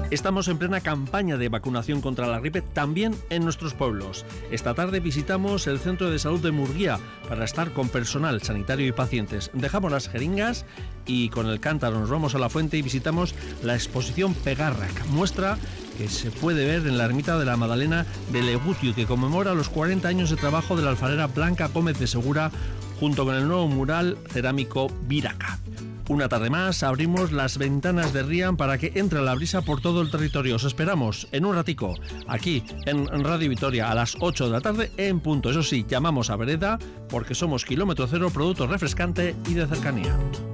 Estamos en plena campaña de vacunación contra la gripe también en nuestros pueblos. Esta tarde visitamos el Centro de Salud de Murguía para estar con personal sanitario y pacientes. Dejamos las jeringas y con el cántaro nos vamos a la fuente y visitamos la exposición Pegarrac, muestra que se puede ver en la ermita de la Madalena de Legutio, que conmemora los 40 años de trabajo de la alfarera Blanca Gómez de Segura junto con el nuevo mural cerámico Viraca. Una tarde más abrimos las ventanas de Rian para que entre la brisa por todo el territorio. Os esperamos en un ratico, aquí en Radio Vitoria, a las 8 de la tarde en punto. Eso sí, llamamos a vereda porque somos Kilómetro Cero, producto refrescante y de cercanía.